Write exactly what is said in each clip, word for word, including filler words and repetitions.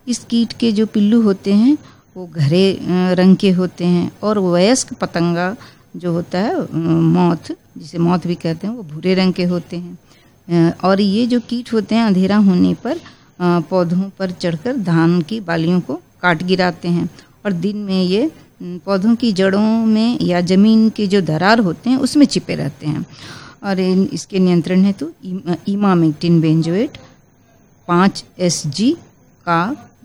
इस कीट के जो पिल्लू होते हैं वो गहरे रंग के होते हैं और वयस्क पतंगा जो होता है मॉथ, जिसे मॉथ भी कहते हैं, वो भूरे रंग के होते हैं। और ये जो कीट होते हैं अंधेरा होने पर पौधों पर चढ़कर धान की बालियों को काट गिराते हैं और दिन में ये पौधों की जड़ों में या ज़मीन के जो दरार होते हैं उसमें छिपे रहते हैं। और इसके नियंत्रण हेतु इमामेक्टिन बेंजोएट पाँच एस जी का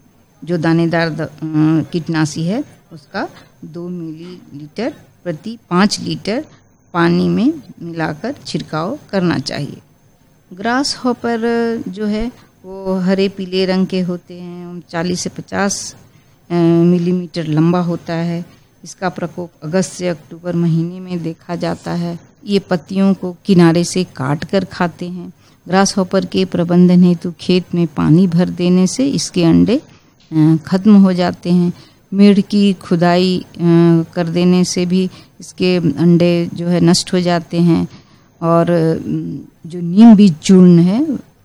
जो दानेदार कीटनाशी है उसका दो मिलीलीटर प्रति पाँच लीटर पानी में मिलाकर छिड़काव करना चाहिए। ग्रास हॉपर जो है वो हरे पीले रंग के होते हैं, चालीस से पचास मिलीमीटर लंबा होता है। इसका प्रकोप अगस्त से अक्टूबर महीने में देखा जाता है। ये पत्तियों को किनारे से काट कर खाते हैं। ग्रास हॉपर के प्रबंधन हेतु खेत में पानी भर देने से इसके अंडे खत्म हो जाते हैं। मेढ़ की खुदाई कर देने से भी इसके अंडे जो है नष्ट हो जाते हैं। और जो नीम बीज चूर्ण है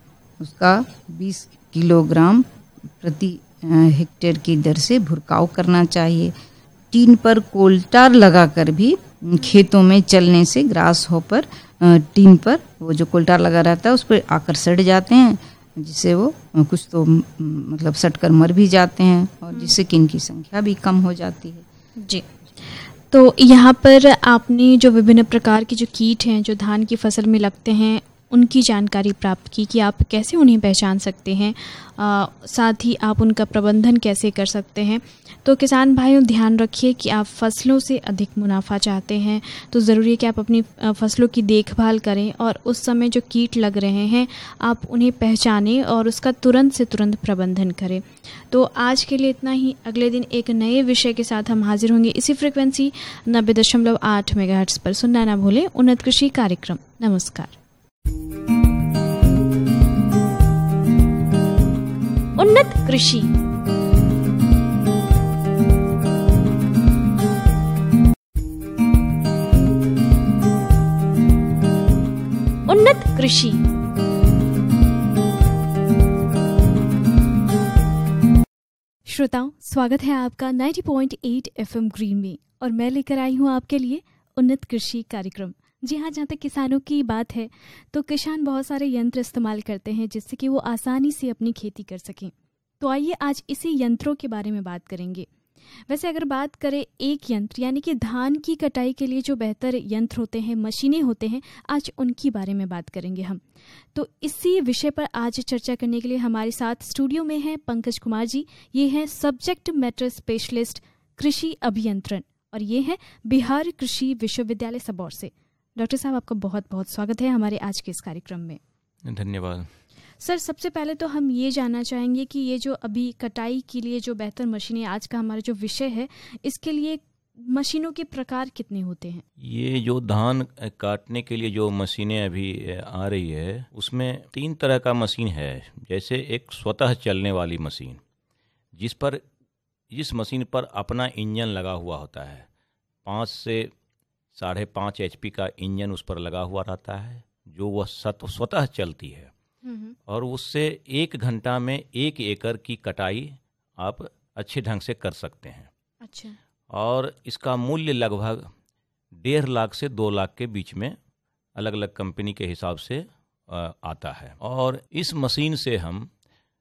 उसका बीस किलोग्राम प्रति हेक्टेयर की दर से भुरकाव करना चाहिए। टीन पर कोल्टार लगाकर भी खेतों में चलने से ग्रास हॉपर टीन पर वो जो कोल्टार लगा रहता है उस पर आकर सड़ जाते हैं, जिससे वो कुछ तो मतलब सटकर मर भी जाते हैं और जिससे कि इनकी संख्या भी कम हो जाती है। जी, तो यहाँ पर आपने जो विभिन्न प्रकार के जो कीट हैं जो धान की फसल में लगते हैं उनकी जानकारी प्राप्त की कि आप कैसे उन्हें पहचान सकते हैं, आ, साथ ही आप उनका प्रबंधन कैसे कर सकते हैं। तो किसान भाइयों ध्यान रखिए कि आप फसलों से अधिक मुनाफा चाहते हैं तो ज़रूरी है कि आप अपनी फसलों की देखभाल करें और उस समय जो कीट लग रहे हैं आप उन्हें पहचानें और उसका तुरंत से तुरंत प्रबंधन करें। तो आज के लिए इतना ही। अगले दिन एक नए विषय के साथ हम हाजिर होंगे इसी फ्रिक्वेंसी नब्बे दशमलव आठ मेगाहर्ट्ज़ पर। सुनना ना भूलें उन्नत कृषि कार्यक्रम। नमस्कार। उन्नत कृषि उन्नत कृषि श्रोताओं, स्वागत है आपका नब्बे पॉइंट आठ एफएम ग्रीन में और मैं लेकर आई हूं आपके लिए उन्नत कृषि कार्यक्रम। जी हाँ, जहाँ तक किसानों की बात है तो किसान बहुत सारे यंत्र इस्तेमाल करते हैं जिससे कि वो आसानी से अपनी खेती कर सकें। तो आइए आज इसी यंत्रों के बारे में बात करेंगे। वैसे अगर बात करें एक यंत्र यानी कि धान की कटाई के लिए जो बेहतर यंत्र होते हैं, मशीनें होते हैं, आज उनकी बारे में बात करेंगे हम। तो इसी विषय पर आज चर्चा करने के लिए हमारे साथ स्टूडियो में हैं पंकज कुमार जी। ये हैं सब्जेक्ट मैटर स्पेशलिस्ट कृषि अभियंत्रण और ये हैं बिहार कृषि विश्वविद्यालय सबौर से। डॉक्टर साहब, आपका बहुत बहुत स्वागत है हमारे आज के इस कार्यक्रम में। धन्यवाद सर। सबसे पहले तो हम ये जानना चाहेंगे कि ये जो अभी कटाई के लिए जो बेहतर मशीनें, आज का हमारा जो विषय है, इसके लिए मशीनों के प्रकार कितने होते हैं? ये जो धान काटने के लिए जो मशीनें अभी आ रही है उसमें तीन तरह का मशीन है। जैसे एक स्वतः चलने वाली मशीन, जिस पर जिस मशीन पर अपना इंजन लगा हुआ होता है, पाँच से साढ़े पाँच एच पी का इंजन उस पर लगा हुआ रहता है, जो वह स्वतः चलती है और उससे एक घंटा में एक एकड़ की कटाई आप अच्छे ढंग से कर सकते हैं। अच्छा। और इसका मूल्य लगभग डेढ़ लाख से दो लाख के बीच में अलग अलग कंपनी के हिसाब से आता है। और इस मशीन से हम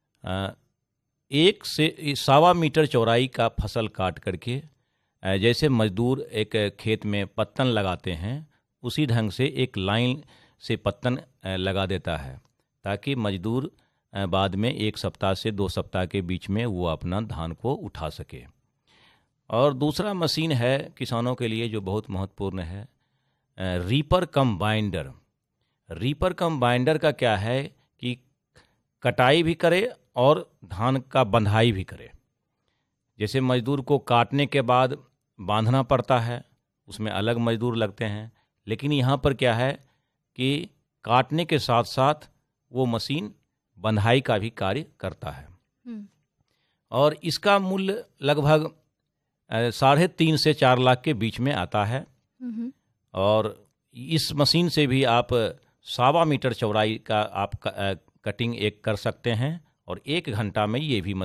एक से सवा मीटर चौड़ाई का फसल काट करके, जैसे मजदूर एक खेत में पत्तन लगाते हैं उसी ढंग से एक लाइन से पत्तन लगा देता है, ताकि मजदूर बाद में एक सप्ताह से दो सप्ताह के बीच में वो अपना धान को उठा सके। और दूसरा मशीन है किसानों के लिए जो बहुत महत्वपूर्ण है, रीपर कम बाइंडर। रीपर कम बाइंडर का क्या है कि कटाई भी करे और धान का बंधाई भी करे। जैसे मजदूर को काटने के बाद बांधना पड़ता है, उसमें अलग मजदूर लगते हैं, लेकिन यहाँ पर क्या है कि काटने के साथ साथ वो मशीन बंधाई का भी कार्य करता है। और इसका मूल्य लगभग साढ़े तीन से चार लाख के बीच में आता है। और इस मशीन से भी आप सवा मीटर चौड़ाई का आप कटिंग एक कर सकते हैं और एक घंटा में ये भी